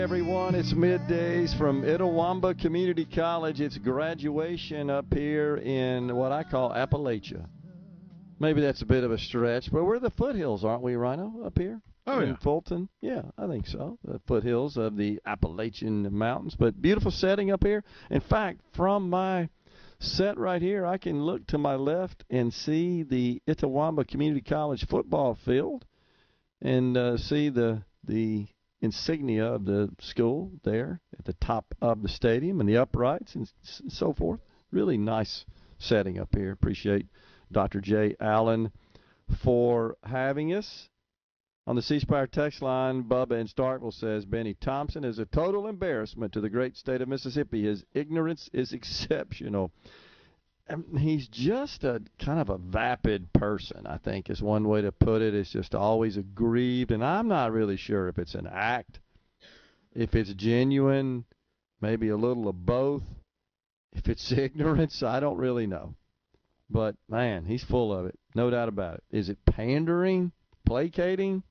Everyone, it's middays from Itawamba Community College. It's graduation up here in what I call Appalachia. Maybe that's a bit of a stretch, but we're the foothills, aren't we, Rhino, up here? In Fulton? Yeah, I think so. The foothills of the Appalachian Mountains, but beautiful setting up here. In fact, from my set right here, I can look to my left and see the Itawamba Community College football field and see the insignia of the school there at the top of the stadium and the uprights and so forth. Really nice setting up here. Appreciate Dr. J. Allen for having us. On the C Spire text line, Bubba in Starkville says, Benny Thompson is a total embarrassment to the great state of Mississippi. His ignorance is exceptional. He's just a kind of a vapid person, I think is one way to put it. It's just always aggrieved, and I'm not really sure if it's an act, if it's genuine, maybe a little of both. If it's ignorance, I don't really know. But, man, he's full of it, no doubt about it. Is it pandering, placating?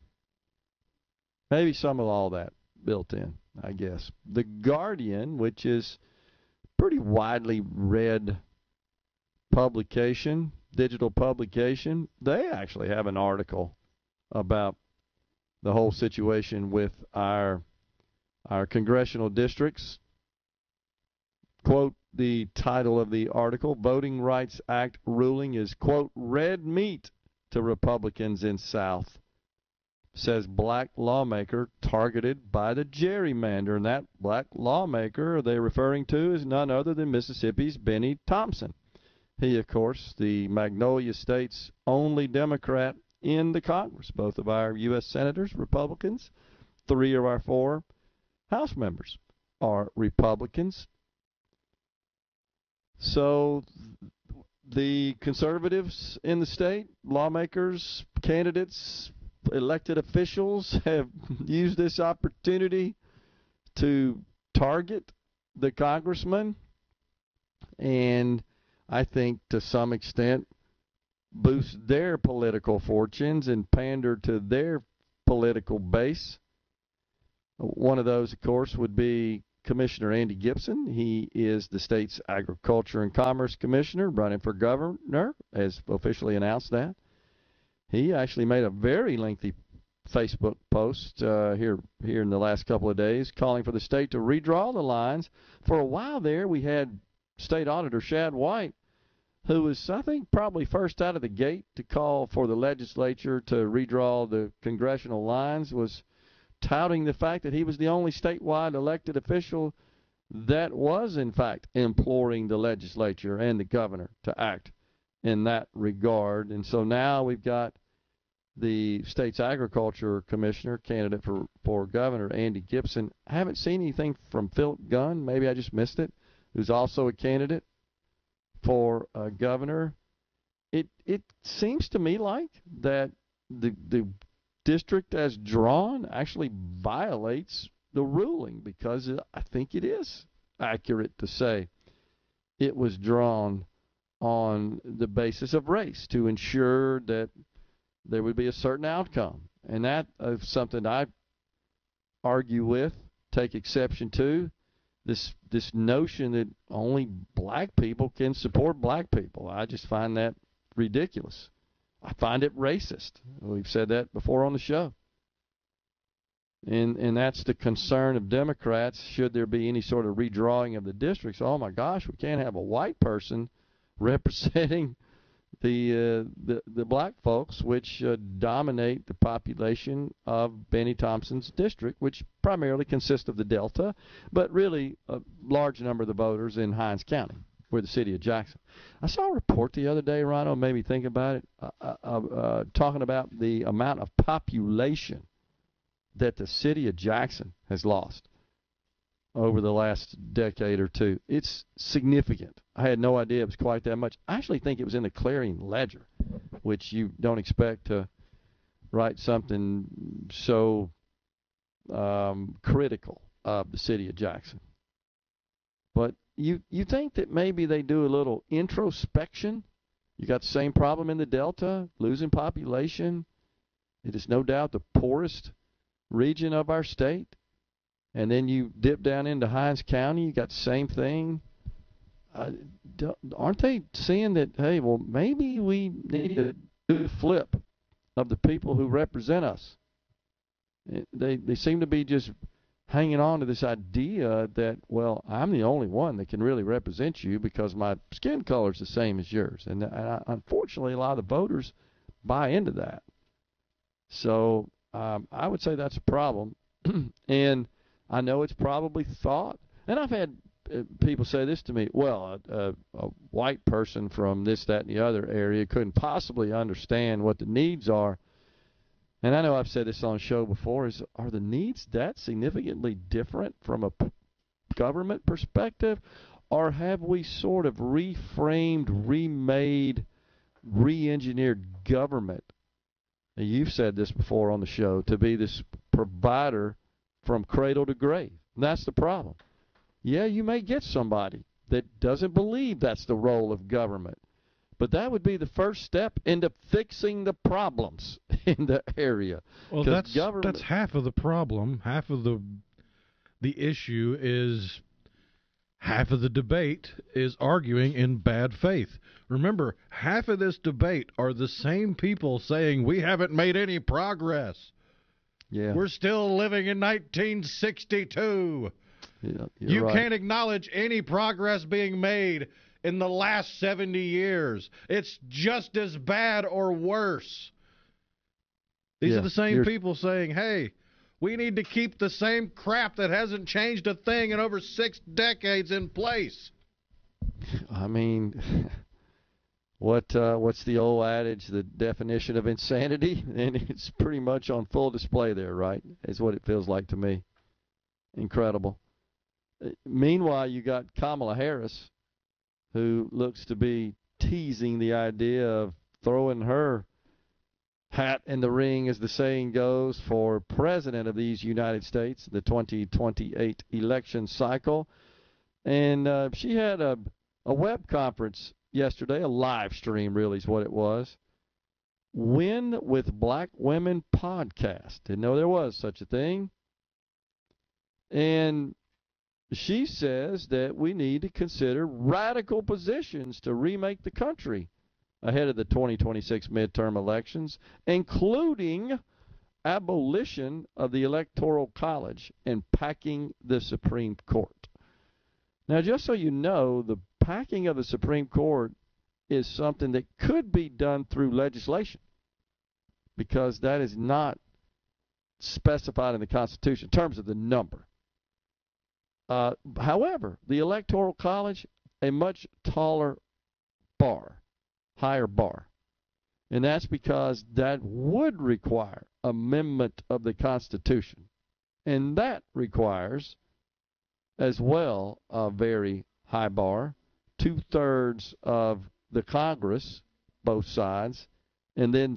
Maybe some of all that built in, I guess. The Guardian, which is pretty widely read publication, digital publication, they actually have an article about the whole situation with our congressional districts. Quote, the title of the article, Voting Rights Act ruling is, quote, red meat to Republicans in South. Says black lawmaker targeted by the gerrymander. And that black lawmaker they're referring to is none other than Mississippi's Benny Thompson. He, of course, the Magnolia State's only Democrat in the Congress. Both of our U.S. senators, Republicans. 3 of our 4 House members are Republicans. So the conservatives in the state, lawmakers, candidates, elected officials have used this opportunity to target the congressman and I think to some extent boost their political fortunes and pander to their political base. One of those, of course, would be Commissioner Andy Gibson. He is the state's Agriculture and Commerce Commissioner, running for governor, has officially announced that. He actually made a very lengthy Facebook post here in the last couple of days calling for the state to redraw the lines. For a while there, we had State Auditor Shad White, who was, I think, probably first out of the gate to call for the legislature to redraw the congressional lines, was touting the fact that he was the only statewide elected official that was, in fact, imploring the legislature and the governor to act in that regard. And so now we've got the state's agriculture commissioner, candidate for governor, Andy Gibson. I haven't seen anything from Philip Gunn. Maybe I just missed it, who's also a candidate for governor. It seems to me like that the district as drawn actually violates the ruling, because I think it is accurate to say it was drawn on the basis of race to ensure that there would be a certain outcome. And that is something I argue with, take exception to. This notion that only black people can support black people. I just find that ridiculous. I find it racist. We've said that before on the show. And that's the concern of Democrats, should there be any sort of redrawing of the districts. Oh my gosh, we can't have a white person representing the black folks, which dominate the population of Benny Thompson's district, which primarily consists of the Delta, but really a large number of the voters in Hinds County, where the city of Jackson. I saw a report the other day, Rhino, made me think about it, talking about the amount of population that the city of Jackson has lost over the last decade or two. It's significant. I had no idea it was quite that much. I actually think it was in the Clarion Ledger, which you don't expect to write something so critical of the city of Jackson. But you think that maybe they do a little introspection? You got the same problem in the Delta, losing population. It is no doubt the poorest region of our state. And then you dip down into Hinds County, you got the same thing. Aren't they seeing that, hey, well, maybe we need to do the flip of the people who represent us? They seem to be just hanging on to this idea that, well, I'm the only one that can really represent you because my skin color is the same as yours. And unfortunately, a lot of the voters buy into that. So I would say that's a problem. And I know it's probably thought, and I've had people say this to me, well, a white person from this, that, and the other area couldn't possibly understand what the needs are. And I know I've said this on the show before, are the needs that significantly different from a government perspective? Or have we sort of reframed, remade, re-engineered government, and you've said this before on the show, to be this provider from cradle to grave? And that's the problem. Yeah, you may get somebody that doesn't believe that's the role of government. But that would be the first step into fixing the problems in the area. Well, that's half of the problem. Half of the issue is half of the debate is arguing in bad faith. Remember, half of this debate are the same people saying we haven't made any progress. Yeah. We're still living in 1962. Yeah, you right. Can't acknowledge any progress being made in the last 70 years. It's just as bad or worse. These are the same people saying, hey, we need to keep the same crap that hasn't changed a thing in over 6 decades in place. I mean, what's the old adage, the definition of insanity? And it's pretty much on full display there, right? Is what it feels like to me. Incredible. Meanwhile, you got Kamala Harris, who looks to be teasing the idea of throwing her hat in the ring, as the saying goes, for president of these United States, the 2028 election cycle. And she had a web conference yesterday, a live stream really is what it was. Win with Black Women podcast. Didn't know there was such a thing. And she says that we need to consider radical positions to remake the country ahead of the 2026 midterm elections, including abolition of the Electoral College and packing the Supreme Court. Now, just so you know, the packing of the Supreme Court is something that could be done through legislation, because that is not specified in the Constitution in terms of the number. However, the Electoral College, a much taller bar, higher bar. And that's because that would require amendment of the Constitution. And that requires, as well, a very high bar, 2/3 of the Congress, both sides, and then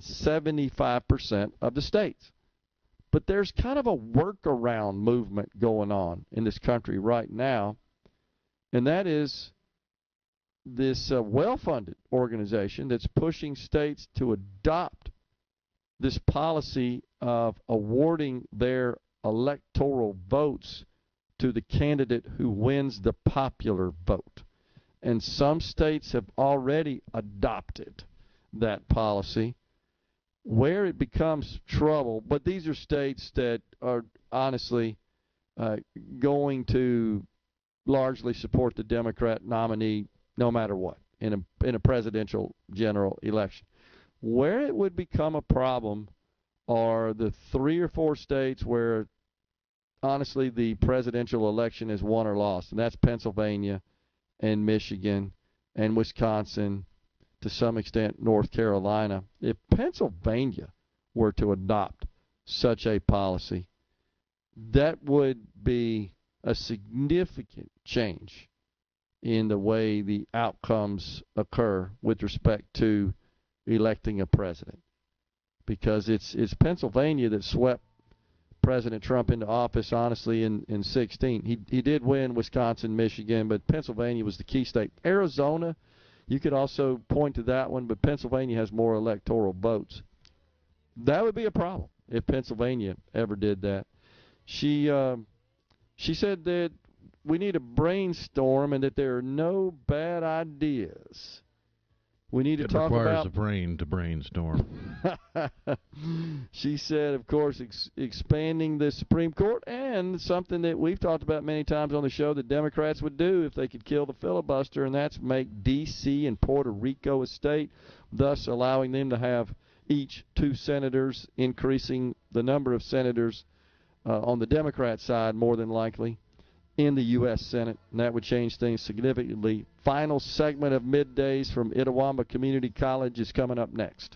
75% of the states. But there's kind of a workaround movement going on in this country right now, and that is this well-funded organization that's pushing states to adopt this policy of awarding their electoral votes to the candidate who wins the popular vote. And some states have already adopted that policy. Where it becomes trouble, but these are states that are honestly going to largely support the Democrat nominee no matter what in a presidential general election. Where it would become a problem are the 3 or 4 states where honestly the presidential election is won or lost, and that's Pennsylvania and Michigan and Wisconsin, to some extent North Carolina. If Pennsylvania were to adopt such a policy, that would be a significant change in the way the outcomes occur with respect to electing a president. Because it's Pennsylvania that swept President Trump into office, honestly, in 16. He did win Wisconsin, Michigan, but Pennsylvania was the key state. Arizona, you could also point to that one, but Pennsylvania has more electoral votes. That would be a problem if Pennsylvania ever did that. She She said that we need a brainstorm and that there are no bad ideas. We need to talk about... It requires a brain to brainstorm. She said, of course, expanding the Supreme Court, and something that we've talked about many times on the show that Democrats would do if they could kill the filibuster, and that's make D.C. and Puerto Rico a state, thus allowing them to have each 2 senators, increasing the number of senators on the Democrat side more than likely in the U.S. Senate, and that would change things significantly. Final segment of Middays from Itawamba Community College is coming up next.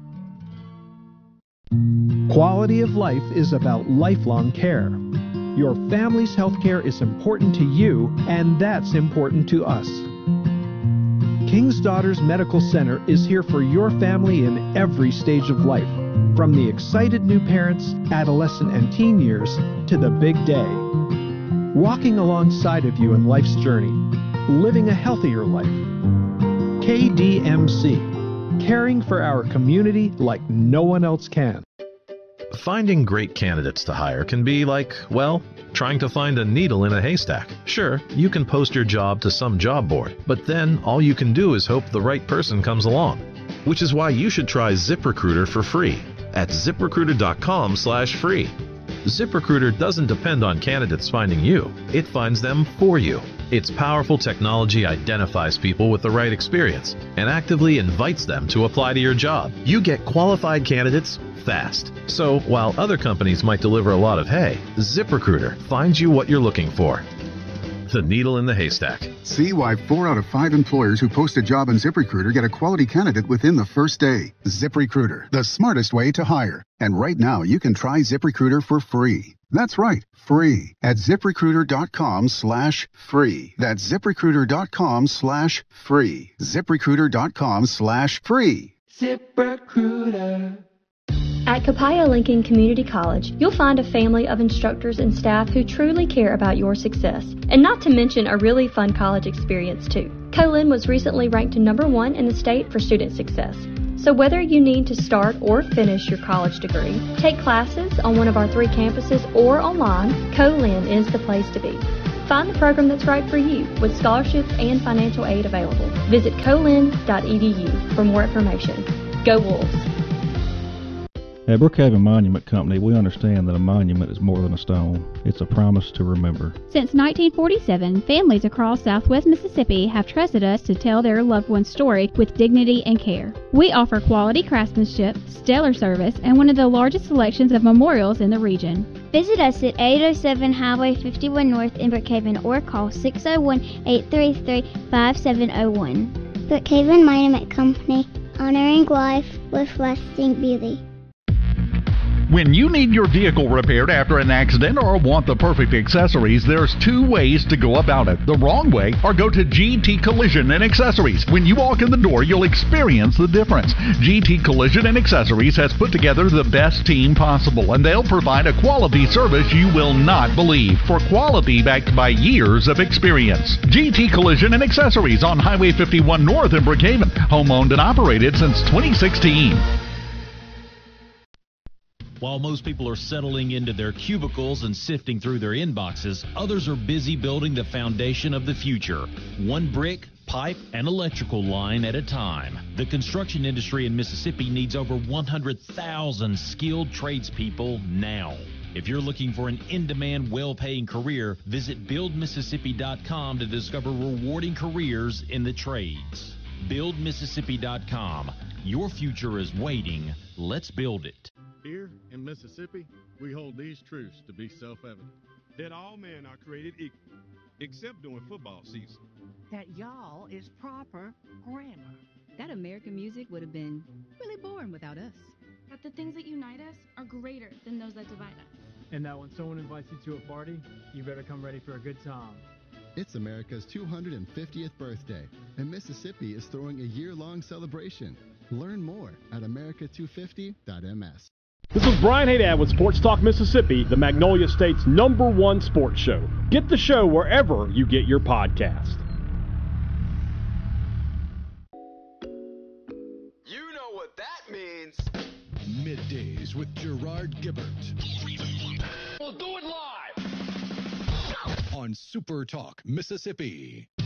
Quality of life is about lifelong care. Your family's health care is important to you, and that's important to us. King's Daughters Medical Center is here for your family in every stage of life, from the excited new parents, adolescent and teen years, to the big day. Walking alongside of you in life's journey, living a healthier life. KDMC, caring for our community like no one else can. Finding great candidates to hire can be like, well, trying to find a needle in a haystack. Sure, you can post your job to some job board, but then all you can do is hope the right person comes along. Which is why you should try ZipRecruiter for free at ZipRecruiter.com/free. ZipRecruiter doesn't depend on candidates finding you. It finds them for you. Its powerful technology identifies people with the right experience and actively invites them to apply to your job. You get qualified candidates fast. So while other companies might deliver a lot of hay, ZipRecruiter finds you what you're looking for. The needle in the haystack. See why 4 out of 5 employers who post a job on ZipRecruiter get a quality candidate within the first day. ZipRecruiter, the smartest way to hire. And right now, you can try ZipRecruiter for free. That's right, free at ZipRecruiter.com/free. That's ZipRecruiter.com/free. ZipRecruiter.com/free. ZipRecruiter. At Copiah Lincoln Community College, you'll find a family of instructors and staff who truly care about your success, and not to mention a really fun college experience too. Co-Lin was recently ranked #1 in the state for student success. So whether you need to start or finish your college degree, take classes on one of our 3 campuses or online, Co-Lin is the place to be. Find the program that's right for you with scholarships and financial aid available. Visit colin.edu for more information. Go Wolves! At Brookhaven Monument Company, we understand that a monument is more than a stone. It's a promise to remember. Since 1947, families across southwest Mississippi have trusted us to tell their loved one's story with dignity and care. We offer quality craftsmanship, stellar service, and one of the largest selections of memorials in the region. Visit us at 807 Highway 51 North in Brookhaven or call 601-833-5701. Brookhaven Monument Company, honoring life with lasting beauty. When you need your vehicle repaired after an accident or want the perfect accessories, there's 2 ways to go about it. The wrong way, or go to GT Collision and Accessories. When you walk in the door, you'll experience the difference. GT Collision and Accessories has put together the best team possible, and they'll provide a quality service you will not believe, for quality backed by years of experience. GT Collision and Accessories on Highway 51 North in Brookhaven, home owned and operated since 2016. While most people are settling into their cubicles and sifting through their inboxes, others are busy building the foundation of the future, one brick, pipe, and electrical line at a time. The construction industry in Mississippi needs over 100,000 skilled tradespeople now. If you're looking for an in-demand, well-paying career, visit BuildMississippi.com to discover rewarding careers in the trades. BuildMississippi.com. Your future is waiting. Let's build it. Here in Mississippi, we hold these truths to be self-evident. That all men are created equal, except during football season. That y'all is proper grammar. That American music would have been really boring without us. That the things that unite us are greater than those that divide us. And that when someone invites you to a party, you better come ready for a good time. It's America's 250th birthday, and Mississippi is throwing a year-long celebration. Learn more at america250.ms. This is Brian Haydad with Sports Talk Mississippi, the Magnolia State's #1 sports show. Get the show wherever you get your podcast. You know what that means. Middays with Gerard Gibbert. We'll do it live. on Super Talk Mississippi.